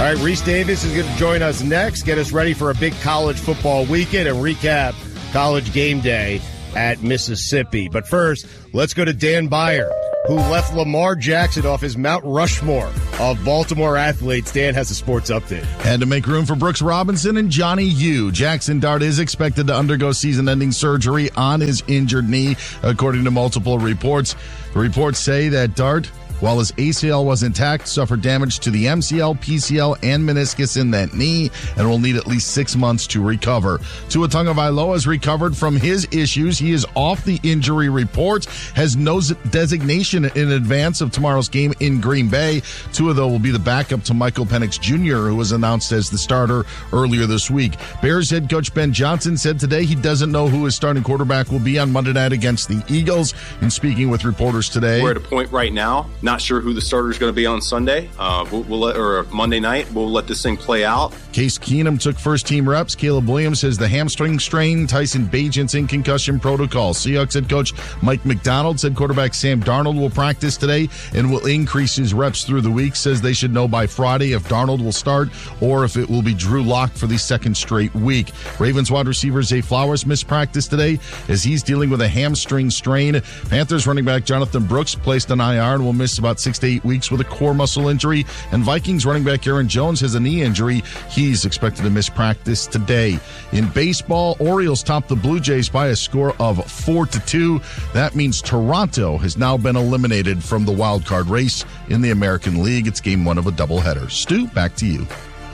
All right, Reese Davis is going to join us next, get us ready for a big college football weekend and recap College Game Day at Mississippi. But first, let's go to Dan Beyer, who left Lamar Jackson off his Mount Rushmore of Baltimore athletes. Dan has a sports update. Had to make room for Brooks Robinson and Johnny Yu. Jackson Dart is expected to undergo season-ending surgery on his injured knee, according to multiple reports. The reports say that Dart, while his ACL was intact, suffered damage to the MCL, PCL, and meniscus in that knee and will need at least 6 months to recover. Tua Tagovailoa has recovered from his issues. He is off the injury report, has no designation in advance of tomorrow's game in Green Bay. Tua, though, will be the backup to Michael Penix Jr., who was announced as the starter earlier this week. Bears head coach Ben Johnson said today he doesn't know who his starting quarterback will be on Monday night against the Eagles. In speaking with reporters today, we're at a point right now, not sure who the starter is going to be on Sunday. Or Monday night. We'll let this thing play out. Case Keenum took first-team reps. Caleb Williams has the hamstring strain. Tyson Bagent's in concussion protocol. Seahawks head coach Mike McDonald said quarterback Sam Darnold will practice today and will increase his reps through the week. Says they should know by Friday if Darnold will start or if it will be Drew Lock for the second straight week. Ravens wide receiver Zay Flowers missed practice today as he's dealing with a hamstring strain. Panthers running back Jonathan Brooks placed on IR and will miss about 6 to 8 weeks with a core muscle injury. And Vikings running back Aaron Jones has a knee injury. He's expected to miss practice today. In baseball, Orioles topped the Blue Jays by a score of 4-2. That means Toronto has now been eliminated from the wild card race in the American League. It's game one of a doubleheader. Stu, back to you.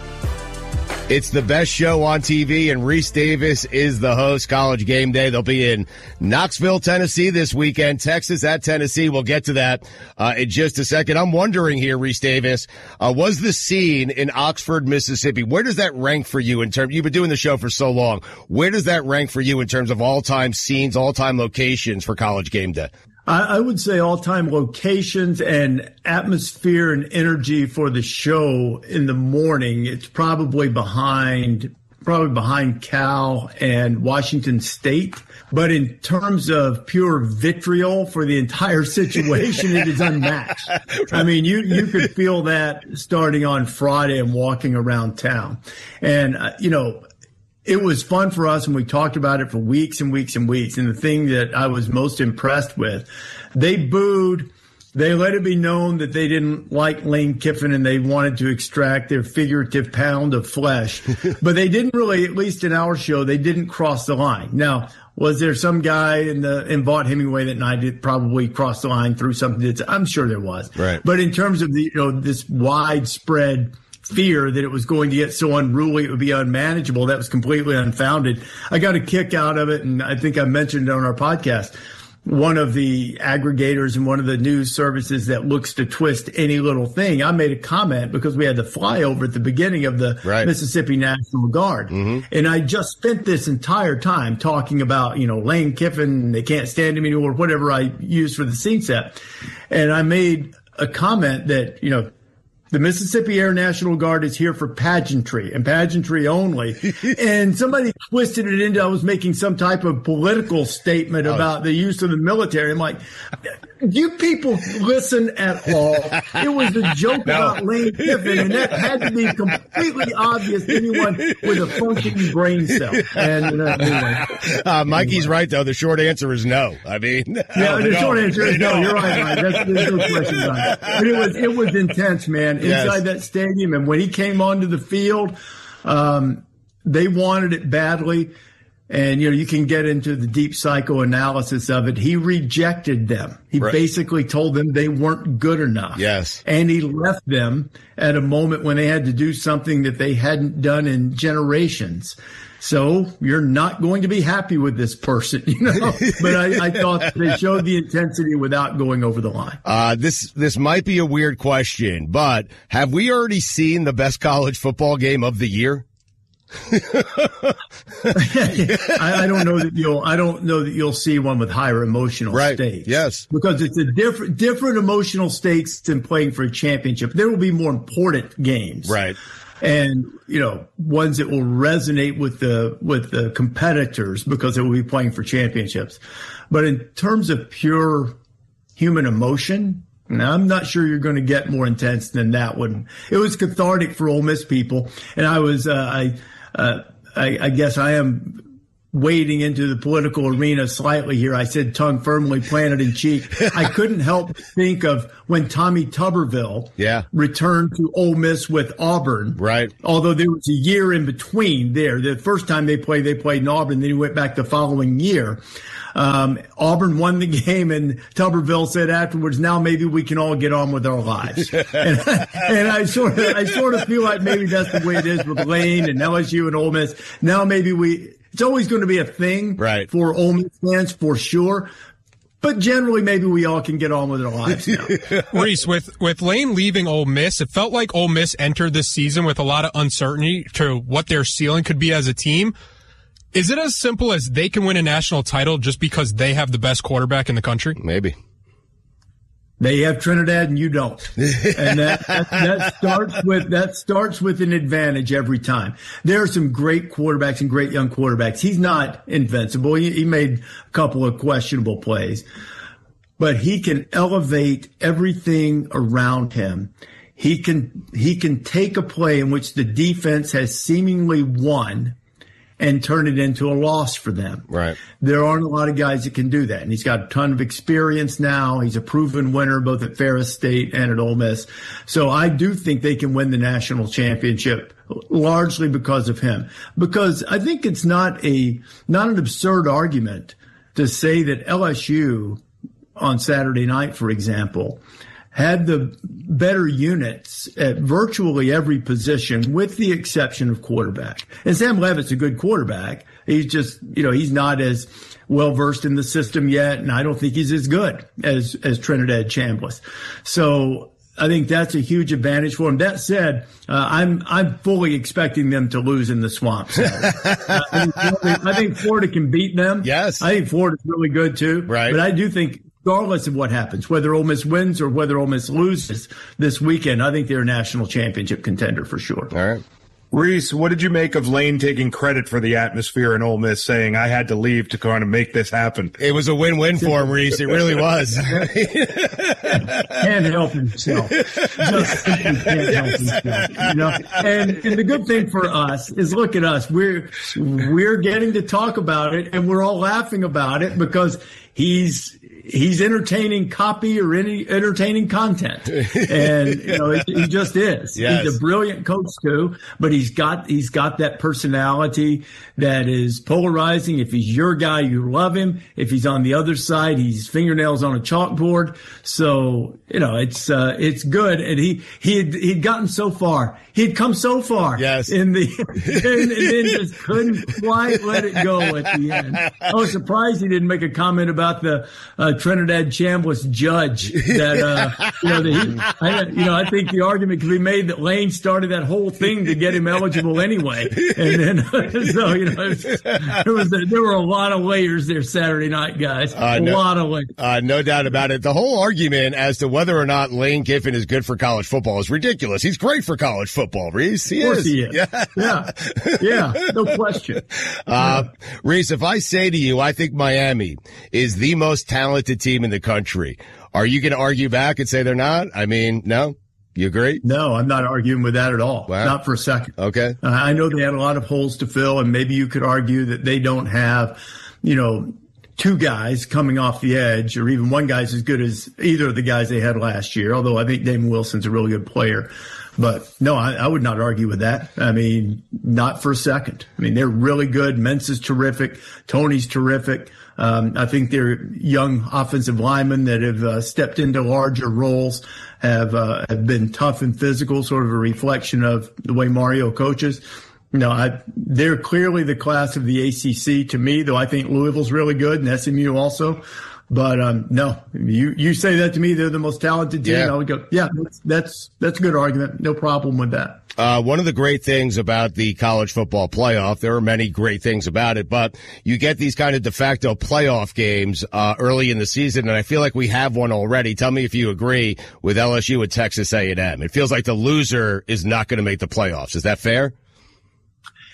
It's the best show on TV, and Reese Davis is the host. College Game Day. They'll be in Knoxville, Tennessee this weekend. Texas at Tennessee. We'll get to that in just a second. I'm wondering here, Reese Davis, was the scene in Oxford, Mississippi, where does that rank for you in terms, you've been doing the show for so long, where does that rank for you in terms of all-time scenes, all-time locations for College Game Day? I would say all-time locations and atmosphere and energy for the show in the morning. It's probably behind Cal and Washington State. But in terms of pure vitriol for the entire situation, it is unmatched. I mean, you could feel that starting on Friday and walking around town. And, it was fun for us, and we talked about it for weeks and weeks and weeks. And the thing that I was most impressed with, they booed. They let it be known that they didn't like Lane Kiffin and they wanted to extract their figurative pound of flesh. But they didn't really, at least in our show, they didn't cross the line. Now, was there some guy in Vaught Hemingway that night that probably crossed the line through something? I'm sure there was. Right. But in terms of this widespread fear that it was going to get so unruly it would be unmanageable, that was completely unfounded. I got a kick out of it, and I think I mentioned it on our podcast. One of the aggregators and one of the news services that looks to twist any little thing, I made a comment because we had the flyover at the beginning of the Mississippi National Guard. Mm-hmm. And I just spent this entire time talking about, Lane Kiffin, they can't stand him anymore, whatever I used for the scene set. And I made a comment that, the Mississippi Air National Guard is here for pageantry and pageantry only. And somebody twisted it into I was making some type of political statement about the use of the military. I'm like, do you people listen at all? It was a joke about Lane Kiffin, and that had to be completely obvious to anyone with a functioning brain cell. And anyway. Mikey's right, though. The short answer is no. I mean, the short answer is no. You're right, Mike. There's no question about it. But it was intense, man. Inside that stadium, and when he came onto the field, they wanted it badly. And, you can get into the deep psychoanalysis of it. He rejected them. He basically told them they weren't good enough. Yes. And he left them at a moment when they had to do something that they hadn't done in generations. So you're not going to be happy with this person, But I thought they showed the intensity without going over the line. This might be a weird question, but have we already seen the best college football game of the year? I don't know that you'll see one with higher emotional stakes. Yes. Because it's a different emotional stakes than playing for a championship. There will be more important games. Right. And, ones that will resonate with the competitors because they will be playing for championships. But in terms of pure human emotion, Now, I'm not sure you're going to get more intense than that one. It was cathartic for Ole Miss people, and I was, I guess I am wading into the political arena slightly here. I said tongue firmly planted in cheek. I couldn't help think of when Tommy Tuberville returned to Ole Miss with Auburn. Right. Although there was a year in between there. The first time they played in Auburn. Then he went back the following year. Auburn won the game, and Tuberville said afterwards, now maybe we can all get on with our lives. and I sort of feel like maybe that's the way it is with Lane and LSU and Ole Miss. Now maybe it's always going to be a thing for Ole Miss fans for sure. But generally, maybe we all can get on with our lives now. Reese, with Lane leaving Ole Miss, it felt like Ole Miss entered this season with a lot of uncertainty to what their ceiling could be as a team. Is it as simple as they can win a national title just because they have the best quarterback in the country? Maybe. They have Trinidad and you don't. And that starts with an advantage every time. There are some great quarterbacks and great young quarterbacks. He's not invincible. He made a couple of questionable plays, but he can elevate everything around him. He can take a play in which the defense has seemingly won and turn it into a loss for them. Right. There aren't a lot of guys that can do that. And he's got a ton of experience now. He's a proven winner both at Ferris State and at Ole Miss. So I do think they can win the national championship largely because of him. Because I think it's not an absurd argument to say that LSU on Saturday night, for example, had the better units at virtually every position with the exception of quarterback. And Sam Leavitt's a good quarterback. He's just, he's not as well versed in the system yet, and I don't think he's as good as Trinidad Chambliss. So I think that's a huge advantage for him. That said, I'm fully expecting them to lose in the swamp. I think Florida can beat them. Yes. I think Florida's really good too. Right. But I do think, regardless of what happens, whether Ole Miss wins or whether Ole Miss loses this weekend, I think they're a national championship contender for sure. All right. Reese, what did you make of Lane taking credit for the atmosphere in Ole Miss, saying, I had to leave to kind of make this happen? It was a win-win for him, Reese. It really was. Can't help himself. Just simply can't help himself. And the good thing for us is, look at us. We're getting to talk about it, and we're all laughing about it because he's entertaining copy or any entertaining content. And, he just is. Yes. He's a brilliant coach too, but he's got that personality that is polarizing. If he's your guy, you love him. If he's on the other side, he's fingernails on a chalkboard. So, it's good. And he'd gotten so far. He'd come so far. Yes. And then just couldn't quite let it go at the end. I was surprised he didn't make a comment about the, Trinidad Chambliss judge that, I think the argument can be made that Lane started that whole thing to get him eligible anyway. And then, there were a lot of layers there Saturday night, guys. A lot of layers. No doubt about it. The whole argument as to whether or not Lane Kiffin is good for college football is ridiculous. He's great for college football, Reese. Of course he is. Yeah. No question. Reese, if I say to you, I think Miami is the most talented team in the country, are you going to argue back and say they're not? I mean, no? You agree? No, I'm not arguing with that at all. Wow. Not for a second. Okay. I know they had a lot of holes to fill, and maybe you could argue that they don't have, two guys coming off the edge, or even one guy's as good as either of the guys they had last year, although I think Damon Wilson's a really good player. But no, I would not argue with that. I mean, not for a second. I mean, they're really good. Mensah's terrific. Tony's terrific. I think their young offensive linemen that have stepped into larger roles have been tough and physical, sort of a reflection of the way Mario coaches. They're clearly the class of the ACC to me, though I think Louisville's really good and SMU also. But no, you say that to me, they're the most talented team. Yeah. I would go, yeah, that's a good argument. No problem with that. One of the great things about the college football playoff, there are many great things about it, but you get these kind of de facto playoff games early in the season, and I feel like we have one already. Tell me if you agree with LSU and Texas A&M. It feels like the loser is not going to make the playoffs. Is that fair?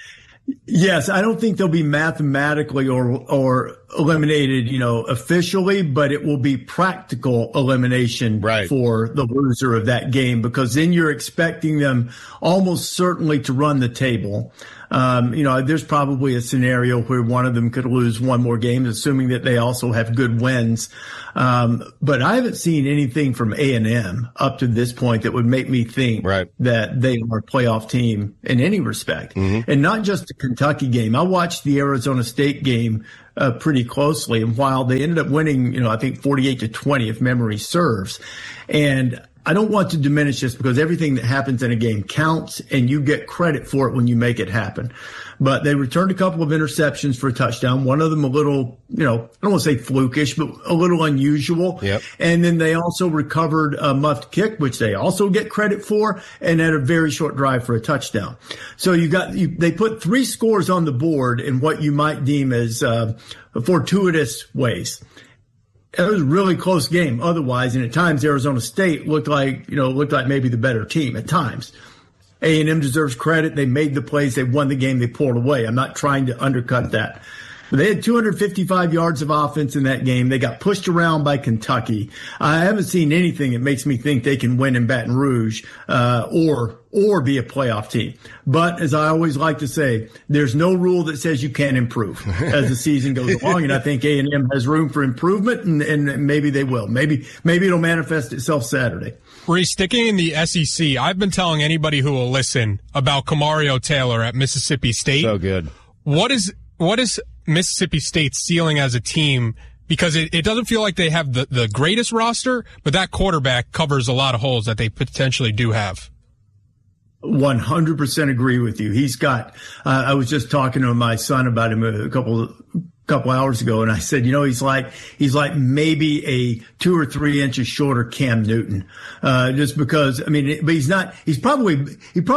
Yes, I don't think they'll be mathematically or eliminated, officially, but it will be practical elimination for the loser of that game, because then you're expecting them almost certainly to run the table. There's probably a scenario where one of them could lose one more game, assuming that they also have good wins. But I haven't seen anything from A&M up to this point that would make me think that they are a playoff team in any respect. Mm-hmm. And not just the Kentucky game. I watched the Arizona State game pretty closely, and while they ended up winning, I think 48-20, if memory serves. And I don't want to diminish this, because everything that happens in a game counts, and you get credit for it when you make it happen. But they returned a couple of interceptions for a touchdown. One of them a little, I don't want to say flukish, but a little unusual. Yep. And then they also recovered a muffed kick, which they also get credit for, and had a very short drive for a touchdown. So they put 3 scores on the board in what you might deem as fortuitous ways. It was a really close game otherwise, and at times Arizona State looked like maybe the better team at times. A&M deserves credit. They made the plays. They won the game. They pulled away. I'm not trying to undercut that. But they had 255 yards of offense in that game. They got pushed around by Kentucky. I haven't seen anything that makes me think they can win in Baton Rouge or be a playoff team. But as I always like to say, there's no rule that says you can't improve as the season goes along. And I think A&M has room for improvement, and maybe they will. Maybe it'll manifest itself Saturday. Reese, sticking in the SEC, I've been telling anybody who will listen about Kamario Taylor at Mississippi State. So good. What is Mississippi State's ceiling as a team? Because it doesn't feel like they have the greatest roster, but that quarterback covers a lot of holes that they potentially do have. 100% agree with you. He's got, I was just talking to my son about him a couple hours ago, and I said, he's like maybe a 2 or 3 inches shorter Cam Newton. Just because, but he's probably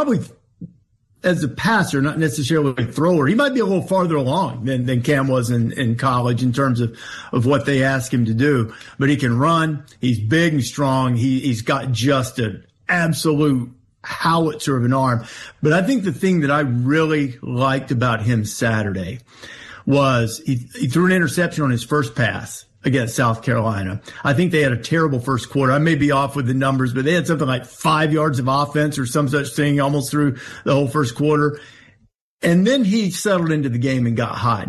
as a passer, not necessarily a thrower. He might be a little farther along than Cam was in college in terms of what they ask him to do, but he can run. He's big and strong. He's got just an absolute howitzer of an arm. But I think the thing that I really liked about him Saturday was he threw an interception on his first pass against South Carolina. I think they had a terrible first quarter. I may be off with the numbers, but they had something like 5 yards of offense or some such thing almost through the whole first quarter. And then he settled into the game and got hot. And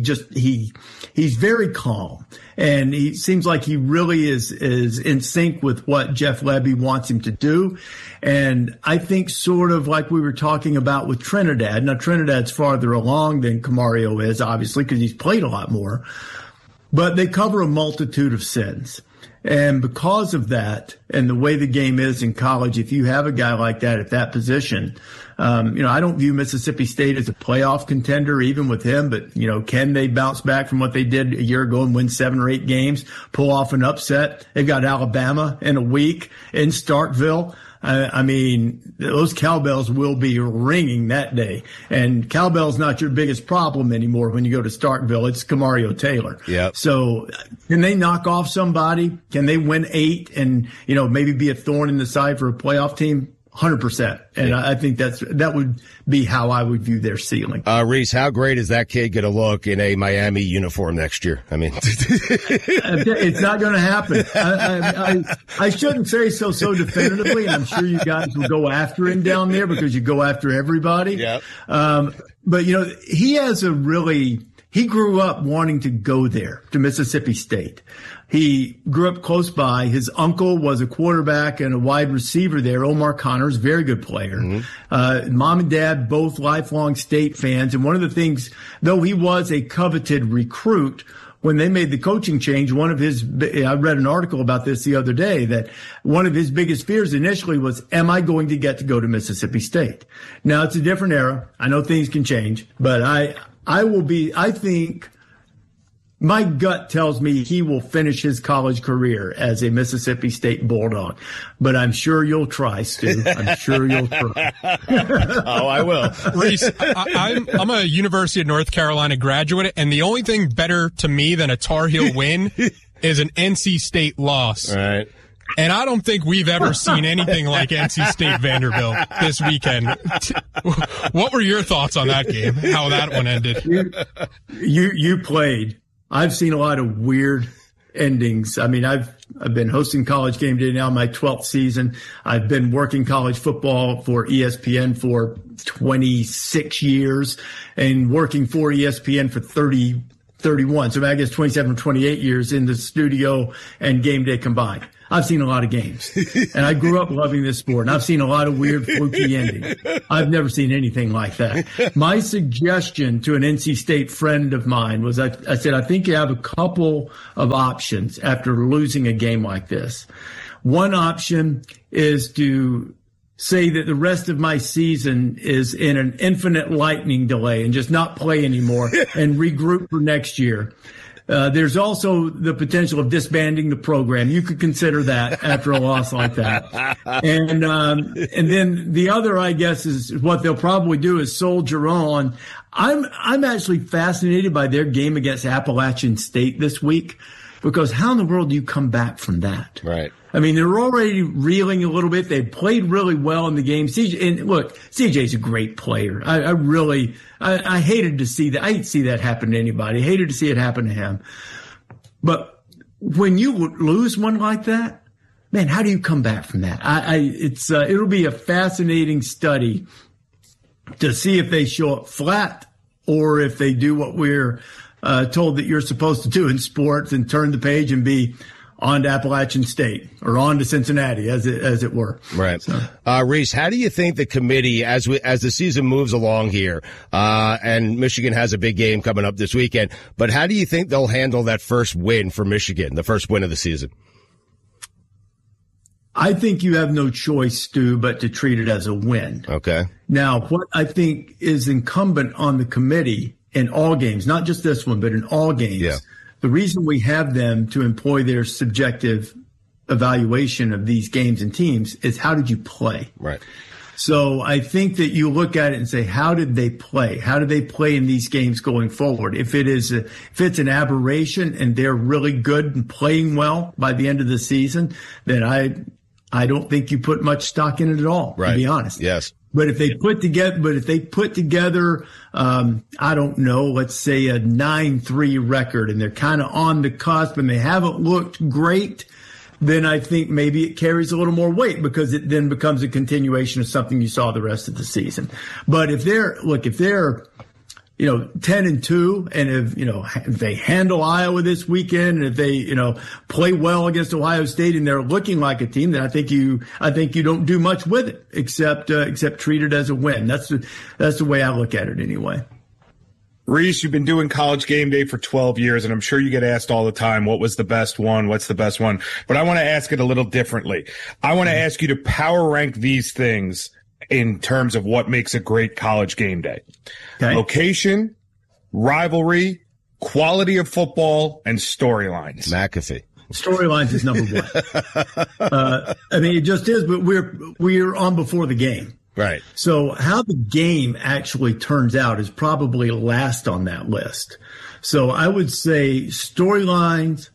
he's very calm. And he seems like he really is in sync with what Jeff Lebby wants him to do. And I think sort of like we were talking about with Trinidad. Now, Trinidad's farther along than Kamario is, obviously, because he's played a lot more. But they cover a multitude of sins. And because of that, and the way the game is in college, if you have a guy like that at that position, I don't view Mississippi State as a playoff contender, even with him, but, can they bounce back from what they did a year ago and win 7 or 8 games, pull off an upset? They've got Alabama in a week in Starkville. Those cowbells will be ringing that day. And cowbell's not your biggest problem anymore when you go to Starkville. It's Kamario Taylor. Yep. So can they knock off somebody? Can they win 8 and, maybe be a thorn in the side for a playoff team? 100%. And I think that would be how I would view their ceiling. Reese, how great is that kid going to look in a Miami uniform next year? It's not going to happen. I shouldn't say so definitively, and I'm sure you guys will go after him down there because you go after everybody. Yep. But he grew up wanting to go there to Mississippi State. He grew up close by. His uncle was a quarterback and a wide receiver there. Omar Connors, very good player. Mm-hmm. Mom and dad, both lifelong State fans. And one of the things, though he was a coveted recruit, when they made the coaching change, I read an article about this the other day, that one of his biggest fears initially was, am I going to get to go to Mississippi State? Now it's a different era. I know things can change, but I think my gut tells me he will finish his college career as a Mississippi State Bulldog. But I'm sure you'll try, Stu. I'm sure you'll try. Oh, I will. Reese, I'm a University of North Carolina graduate, and the only thing better to me than a Tar Heel win is an NC State loss. All right. And I don't think we've ever seen anything like NC State Vanderbilt this weekend. What were your thoughts on that game? How that one ended? You played. I've seen a lot of weird endings. I mean, I've been hosting College Game Day now, my 12th season. I've been working college football for ESPN for 26 years and working for ESPN for 31. So I guess 27 or 28 years in the studio and game day combined. I've seen a lot of games, and I grew up loving this sport, and I've seen a lot of weird, fluky endings. I've never seen anything like that. My suggestion to an NC State friend of mine was I said, I think you have a couple of options after losing a game like this. One option is to say that the rest of my season is in an infinite lightning delay and just not play anymore and regroup for next year. There's also the potential of disbanding the program. You could consider that after a loss like that. And then the other, I guess, is what they'll probably do is soldier on. I'm actually fascinated by their game against Appalachian State this week, because how in the world do you come back from that? Right. I mean, they're already reeling a little bit. They played really well in the game. CJ's a great player. I hated to see that. I hate to see that happen to anybody. I hated to see it happen to him. But when you lose one like that, man, how do you come back from that? It'll be a fascinating study to see if they show up flat or if they do what we're told that you're supposed to do in sports and turn the page and be on to Appalachian State or on to Cincinnati, as it were. Right. So. Reese, how do you think the committee, as the season moves along here, and Michigan has a big game coming up this weekend, but how do you think they'll handle that first win for Michigan, the first win of the season? I think you have no choice, Stu, but to treat it as a win. Okay. Now, what I think is incumbent on the committee in all games, not just this one, but in all games, the reason we have them to employ their subjective evaluation of these games and teams is how did you play? Right. So I think that you look at it and say, how did they play? How do they play in these games going forward? If it's an aberration and they're really good and playing well by the end of the season, then I don't think you put much stock in it at all, to be honest. Yes. But if they put together, I don't know, let's say a 9-3 record, and they're kind of on the cusp and they haven't looked great, then I think maybe it carries a little more weight because it then becomes a continuation of something you saw the rest of the season. But if they're 10-2, and if they handle Iowa this weekend, and if they, play well against Ohio State and they're looking like a team, then I think you don't do much with it except treat it as a win. That's the way I look at it anyway. Reese, you've been doing College Game Day for 12 years, and I'm sure you get asked all the time, what was the best one? What's the best one? But I want to ask it a little differently. I want to ask you to power rank these things in terms of what makes a great College Game Day. Okay. Location, rivalry, quality of football, and storylines. McAfee. Storylines is number one. It just is, but we're on before the game. Right. So how the game actually turns out is probably last on that list. So I would say storylines.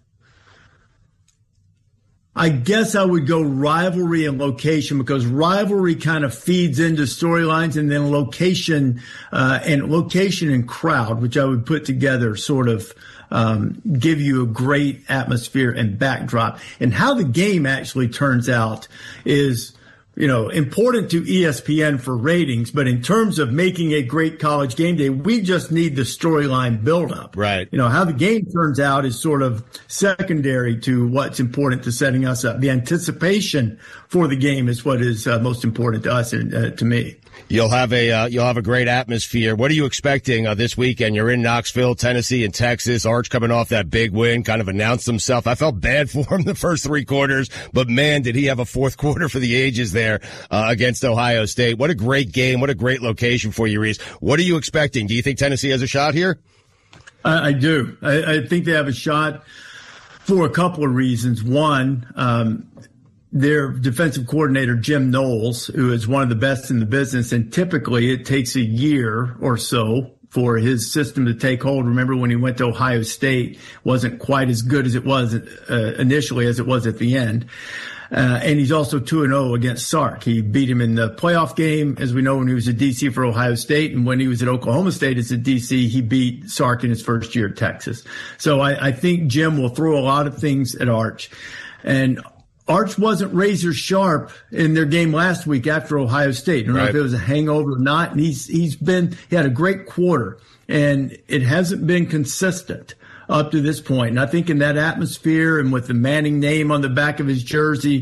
I guess I would go rivalry and location, because rivalry kind of feeds into storylines, and then location and crowd, which I would put together, sort of give you a great atmosphere and backdrop. And how the game actually turns out is, important to ESPN for ratings, but in terms of making a great College Game Day, we just need the storyline buildup. Right. How the game turns out is sort of secondary to what's important to setting us up. The anticipation for the game is what is most important to us and to me. You'll have a great atmosphere. What are you expecting this weekend? You're in Knoxville, Tennessee, and Texas. Arch coming off that big win, kind of announced himself. I felt bad for him the first three quarters, but man, did he have a fourth quarter for the ages there against Ohio State. What a great game. What a great location for you, Reese. What are you expecting? Do you think Tennessee has a shot here? I do. I think they have a shot for a couple of reasons. One, their defensive coordinator, Jim Knowles, who is one of the best in the business, and typically it takes a year or so for his system to take hold. Remember when he went to Ohio State, wasn't quite as good as it was initially as it was at the end. And he's also 2-0 against Sark. He beat him in the playoff game, as we know, when he was at DC for Ohio State. And when he was at Oklahoma State as a DC, he beat Sark in his first year at Texas. So I think Jim will throw a lot of things at Arch. And Arch wasn't razor sharp in their game last week after Ohio State. I don't know if it was a hangover or not. And he had a great quarter, and it hasn't been consistent up to this point. And I think in that atmosphere and with the Manning name on the back of his jersey,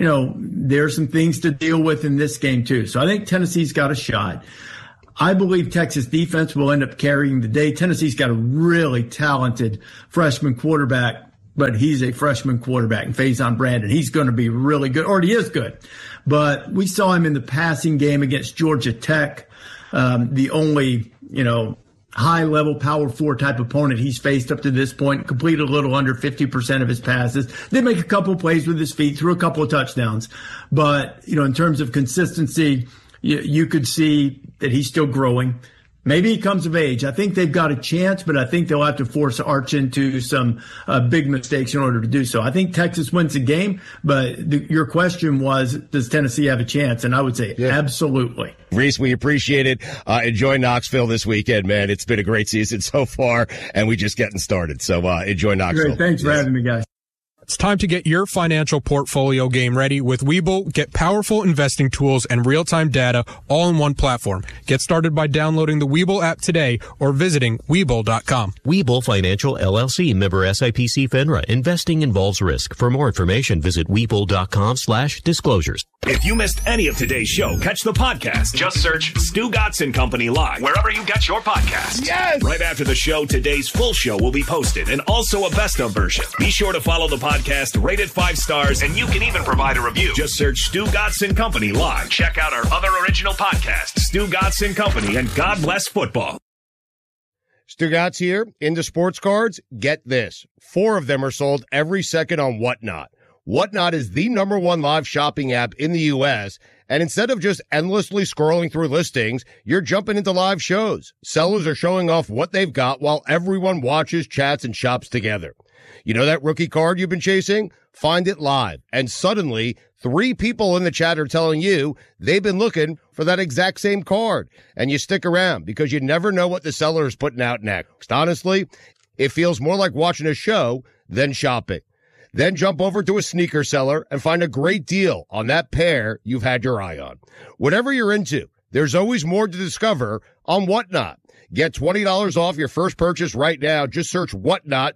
there are some things to deal with in this game too. So I think Tennessee's got a shot. I believe Texas defense will end up carrying the day. Tennessee's got a really talented freshman quarterback, but he's a freshman quarterback, and Faison Brandon. He's going to be really good, or he is good. But we saw him in the passing game against Georgia Tech, the only, high-level Power 4 type opponent he's faced up to this point, completed a little under 50% of his passes. Did make a couple of plays with his feet, threw a couple of touchdowns. But, in terms of consistency, you could see that he's still growing. Maybe he comes of age. I think they've got a chance, but I think they'll have to force Arch into some big mistakes in order to do so. I think Texas wins the game, but your question was, does Tennessee have a chance? And I would say absolutely. Reese, we appreciate it. Enjoy Knoxville this weekend, man. It's been a great season so far, and we're just getting started. So enjoy Knoxville. Great. Thanks for having me, guys. It's time to get your financial portfolio game ready with Webull. Get powerful investing tools and real-time data all in one platform. Get started by downloading the Webull app today or visiting Webull.com. Webull Financial LLC, member SIPC FINRA. Investing involves risk. For more information, visit Webull.com/disclosures. If you missed any of today's show, catch the podcast. Just search Stu Gotson Company Live wherever you get your podcasts. Yes! Right after the show, today's full show will be posted and also a best-of version. Be sure to follow the podcast, rate it 5 stars, and you can even provide a review. Just search Stu Gotson Company Live. Check out our other original podcasts, Stu Gotson Company and God Bless Football. Stu Gotz here. Into sports cards, get this. 4 of them are sold every second on Whatnot. Whatnot is the #1 live shopping app in the U.S., and instead of just endlessly scrolling through listings, you're jumping into live shows. Sellers are showing off what they've got while everyone watches, chats, and shops together. You know that rookie card you've been chasing? Find it live. And suddenly, 3 people in the chat are telling you they've been looking for that exact same card. And you stick around because you never know what the seller is putting out next. Honestly, it feels more like watching a show than shopping. Then jump over to a sneaker seller and find a great deal on that pair you've had your eye on. Whatever you're into, there's always more to discover on Whatnot. Get $20 off your first purchase right now. Just search Whatnot,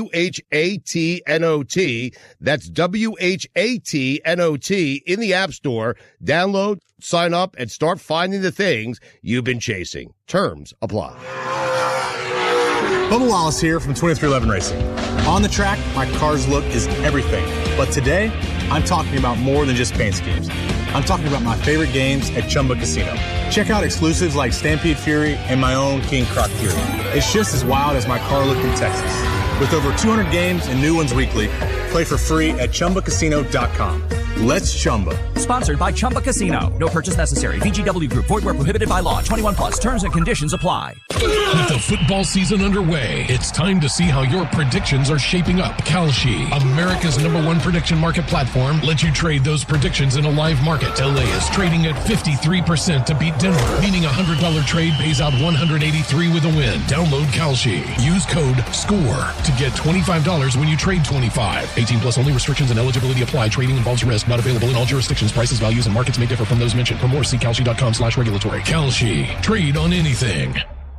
WHATNOT. That's WHATNOT in the App Store. Download, sign up, and start finding the things you've been chasing. Terms apply. Bubba Wallace here from 2311 Racing. On the track, my car's look is everything. But today, I'm talking about more than just paint schemes. I'm talking about my favorite games at Chumba Casino. Check out exclusives like Stampede Fury and my own King Croc Fury. It's just as wild as my car look in Texas. With over 200 games and new ones weekly, play for free at ChumbaCasino.com. Let's Chumba. Sponsored by Chumba Casino. No purchase necessary. VGW Group. Void where prohibited by law. 21 plus. Terms and conditions apply. With the football season underway, it's time to see how your predictions are shaping up. Kalshi, America's #1 prediction market platform, lets you trade those predictions in a live market. LA is trading at 53% to beat Denver, meaning a $100 trade pays out $183 with a win. Download Kalshi. Use code SCORE to get $25 when you trade $25. 18 plus only. Restrictions and eligibility apply. Trading involves risk. Not available in all jurisdictions. Prices, values, and markets may differ from those mentioned. For more, see Kalshi.com/regulatory. Kalshi. Trade on anything.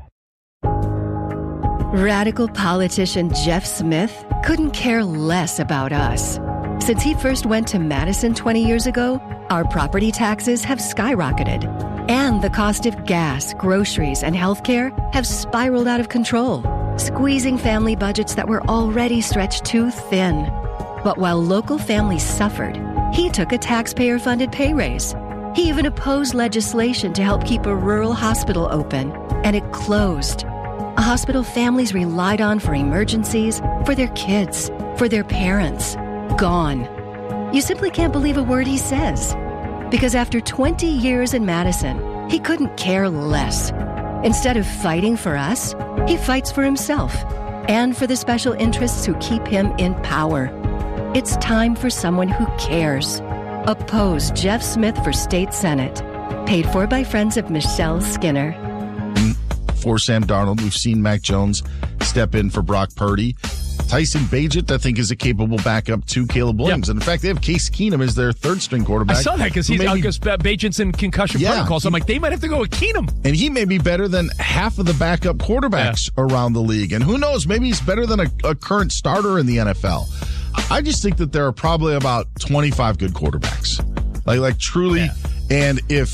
Radical politician Jeff Smith couldn't care less about us. Since he first went to Madison 20 years ago, our property taxes have skyrocketed. And the cost of gas, groceries, and healthcare have spiraled out of control, squeezing family budgets that were already stretched too thin. But while local families suffered, he took a taxpayer-funded pay raise. He even opposed legislation to help keep a rural hospital open, and it closed. A hospital families relied on for emergencies, for their kids, for their parents. Gone. You simply can't believe a word he says. Because after 20 years in Madison, he couldn't care less. Instead of fighting for us, he fights for himself and for the special interests who keep him in power. It's time for someone who cares. Oppose Jeff Smith for state senate. Paid for by friends of Michelle Skinner. For Sam Darnold, we've seen Mac Jones step in for Brock Purdy. Tyson Bagent, I think, is a capable backup to Caleb Williams. Yeah. And in fact, they have Case Keenum as their third-string quarterback. I saw that because Bagent's in concussion protocol. So I'm like, they might have to go with Keenum. And he may be better than half of the backup quarterbacks around the league. And who knows, maybe he's better than a current starter in the NFL. I just think that there are probably about 25 good quarterbacks. Like truly. Yeah. And if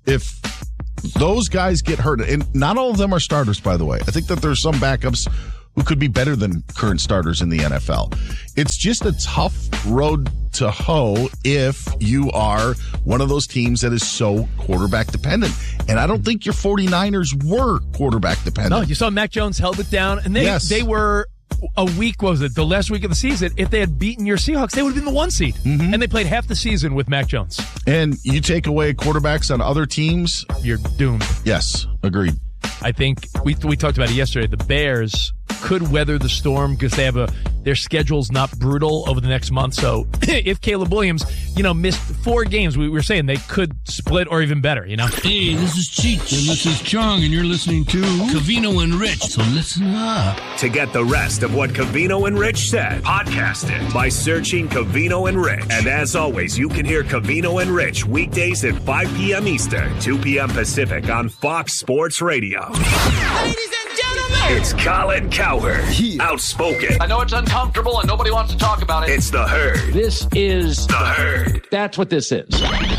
those guys get hurt, and not all of them are starters, by the way. I think that there's some backups who could be better than current starters in the NFL. It's just a tough road to hoe if you are one of those teams that is so quarterback dependent. And I don't think your 49ers were quarterback dependent. No, you saw Mac Jones held it down, and they were a week, what was it, the last week of the season. If they had beaten your Seahawks, they would have been the 1 seed. Mm-hmm. And they played half the season with Mac Jones. And you take away quarterbacks on other teams, you're doomed. Yes, agreed. I think we talked about it yesterday. The Bears could weather the storm because they have their schedule's not brutal over the next month. So if Caleb Williams, missed 4 games, we were saying they could split or even better, Hey, this is Cheech and this is Chong, and you're listening to Covino and Rich. So listen up. To get the rest of what Covino and Rich said, podcast it by searching Covino and Rich. And as always, you can hear Covino and Rich weekdays at 5 p.m. Eastern, 2 p.m. Pacific on Fox Sports Radio. Ladies and gentlemen, it's Colin Cowherd, outspoken. I know it's uncomfortable and nobody wants to talk about it. It's the Herd. This is the Herd. That's what this is.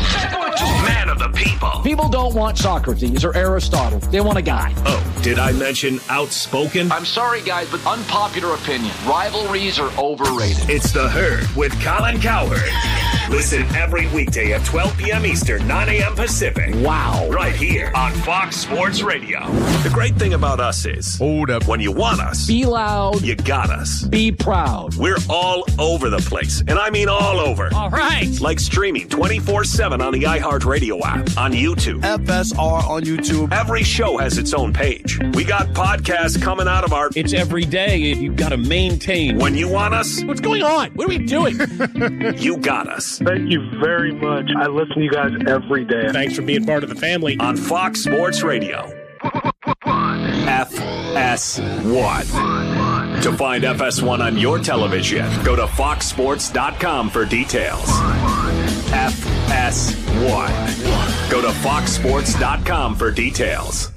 Man of the people. People don't want Socrates or Aristotle. They want a guy. Oh, did I mention outspoken? I'm sorry, guys, but unpopular opinion. Rivalries are overrated. It's the Herd with Colin Cowherd. Listen every weekday at 12 p.m. Eastern, 9 a.m. Pacific. Wow. Right here on Fox Sports Radio. The great thing about us is, hold up, when you want us, be loud, you got us. Be proud. We're all over the place, and I mean all over. All right. Like streaming 24/7 on the iHeartRadio app, on YouTube. FSR on YouTube. Every show has its own page. We got podcasts coming out of our... It's every day. You've got to maintain. When you want us... What's going on? What are we doing? You got us. Thank you very much. I listen to you guys every day. Thanks for being part of the family. On Fox Sports Radio. FS1. To find FS1 on your television, go to foxsports.com for details. FS1. Go to foxsports.com for details.